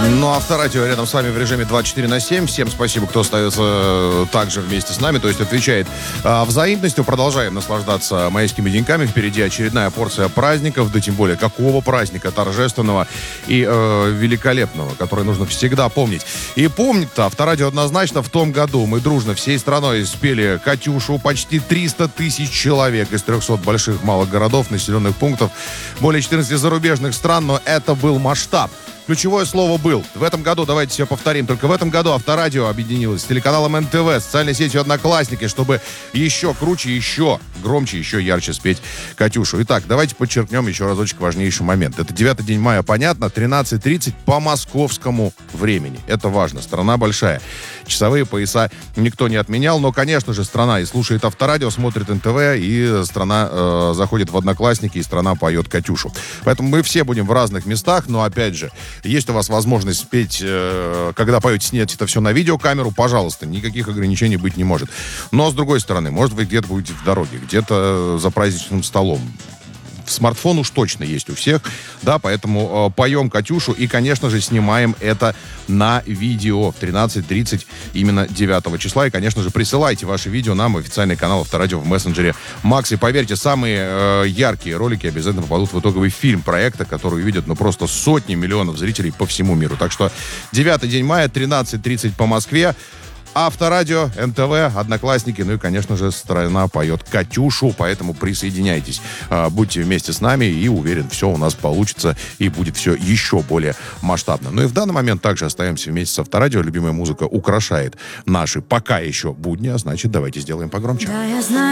Ну, Авторадио рядом с вами в режиме 24/7. Всем спасибо, кто остается также вместе с нами, то есть отвечает взаимностью. Продолжаем наслаждаться майскими деньками. Впереди очередная порция праздников, да тем более какого праздника торжественного и великолепного, который нужно всегда помнить. И помнить-то Авторадио однозначно в том году мы дружно всей страной спели «Катюшу». Почти 300 тысяч человек из 300 больших малых городов, населенных пунктов, более 14 зарубежных стран, но это был масштаб. Ключевое слово «был». В этом году, давайте все повторим, только в этом году Авторадио объединилось с телеканалом НТВ, социальной сетью «Одноклассники», чтобы еще круче, еще громче, еще ярче спеть «Катюшу». Итак, давайте подчеркнем еще разочек важнейший момент. Это 9 день мая, понятно, 13:30 по московскому времени. Это важно, страна большая. Часовые пояса никто не отменял, но, конечно же, страна и слушает Авторадио, смотрит НТВ, и страна заходит в Одноклассники, и страна поет «Катюшу». Поэтому мы все будем в разных местах, но, опять же, есть у вас возможность спеть, когда поете, снять это все на видеокамеру, пожалуйста, никаких ограничений быть не может. Но, с другой стороны, может, вы где-то будете в дороге, где-то за праздничным столом. Смартфон уж точно есть у всех, да, поэтому поем «Катюшу» и, конечно же, снимаем это на видео в 13:30 именно 9 числа. И, конечно же, присылайте ваши видео нам в официальный канал Авторадио в мессенджере Макс. И поверьте, самые яркие ролики обязательно попадут в итоговый фильм проекта, который увидят, ну, просто сотни миллионов зрителей по всему миру. Так что 9 день мая, 13:30 по Москве. Авторадио, НТВ, Одноклассники, ну и, конечно же, страна поет «Катюшу», поэтому присоединяйтесь, будьте вместе с нами, и уверен, все у нас получится, и будет все еще более масштабно. Ну и в данный момент также остаемся вместе с Авторадио, любимая музыка украшает наши пока еще будни, а значит, давайте сделаем погромче. Да, я знаю.